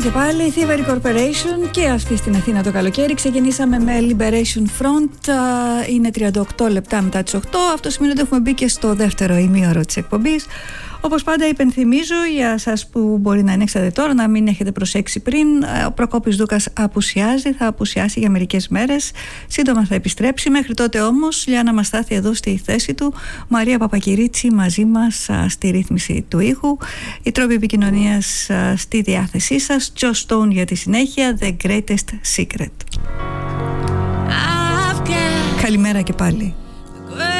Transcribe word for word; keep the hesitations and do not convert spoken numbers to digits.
και πάλι, Thievery Corporation και αυτή στην Αθήνα το καλοκαίρι. Ξεκινήσαμε με Liberation Front. Είναι τριάντα οκτώ λεπτά μετά τις οκτώ. Αυτό σημαίνει ότι έχουμε μπει και στο δεύτερο ημίωρο της εκπομπής. Όπως πάντα υπενθυμίζω για σας που μπορεί να ανοίξατε τώρα, να μην έχετε προσέξει πριν, ο Προκόπης Δούκας απουσιάζει, θα απουσιάσει για μερικές μέρες. Σύντομα θα επιστρέψει. Μέχρι τότε όμως, Λιάννα Μαστάθη εδώ στη θέση του, Μαρία Παπακυρίτσι μαζί μας στη ρύθμιση του ήχου, οι τρόποι επικοινωνίας στη διάθεσή σας. Joss Stone για τη συνέχεια, The Greatest Secret. Καλημέρα και πάλι.